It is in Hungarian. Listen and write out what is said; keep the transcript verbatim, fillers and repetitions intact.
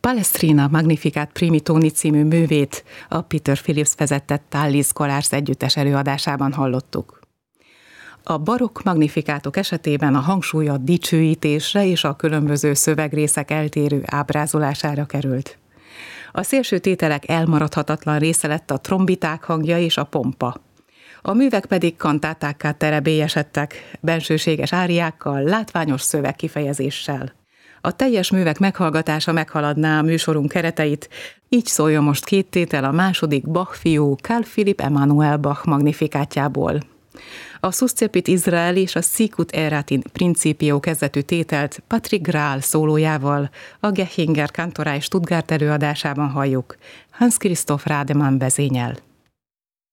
Palestrina Magnificat Primitoni című művét a Peter Phillips vezetett Tallis Scholars együttes előadásában hallottuk. A barokk magnifikátok esetében a hangsúly a dicsőítésre és a különböző szövegrészek eltérő ábrázolására került. A szélső tételek elmaradhatatlan része lett a trombiták hangja és a pompa. A művek pedig kantátákká terebélyesedtek, bensőséges áriákkal, látványos szövegkifejezéssel. A teljes művek meghallgatása meghaladná a műsorunk kereteit, így szóljon most két tétel a második Bach fiú Carl Philipp Emanuel Bach magnifikátjából. A Suscepit Israel és a Sicut erat in principio kezdetű tételt Patrick Grahl szólójával a Gechinger Kantorei Stuttgart előadásában halljuk, Hans Christoph Rademann vezényel.